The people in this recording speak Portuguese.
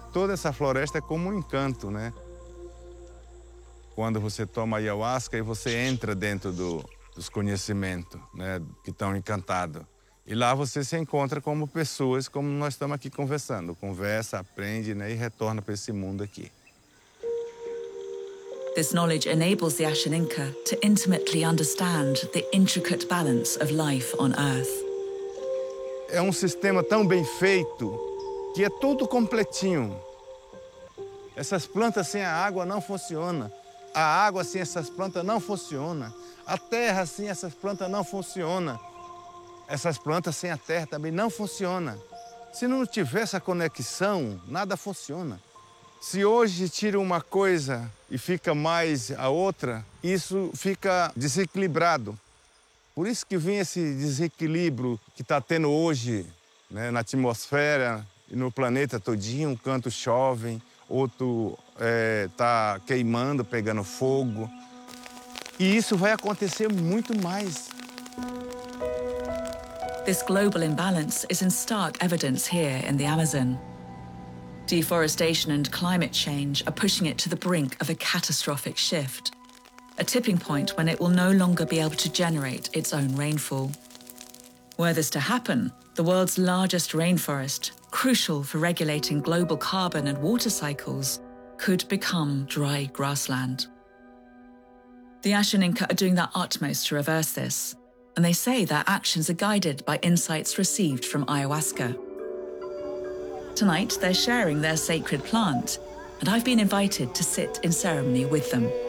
Toda essa floresta é como um encanto, né? Quando você toma ayahuasca e você entra dentro dos conhecimentos, né, que estão encantados. E lá você se encontra como pessoas, como nós estamos aqui conversando. Conversa, aprende, né, e retorna para esse mundo aqui. This knowledge enables the Ashaninka to intimately understand the intricate balance of life on Earth. É um sistema tão bem feito que é tudo completinho. Essas plantas sem a água não funcionam. A água sem essas plantas não funciona. A terra sem essas plantas não funciona. Essas plantas sem a terra também não funcionam. Se não tiver essa conexão, nada funciona. Se hoje tira uma coisa e fica mais a outra, isso fica desequilibrado. Por isso que vem esse desequilíbrio que está tendo hoje, né, na atmosfera e no planeta todinho. Um canto chove, outro está queimando, pegando fogo. E isso vai acontecer muito mais. This global imbalance is in stark evidence here in the Amazon. Deforestation and climate change are pushing it to the brink of a catastrophic shift, a tipping point when it will no longer be able to generate its own rainfall. Were this to happen, the world's largest rainforest, crucial for regulating global carbon and water cycles, could become dry grassland. The Ashaninka are doing their utmost to reverse this, and they say their actions are guided by insights received from ayahuasca. Tonight, they're sharing their sacred plant, and I've been invited to sit in ceremony with them.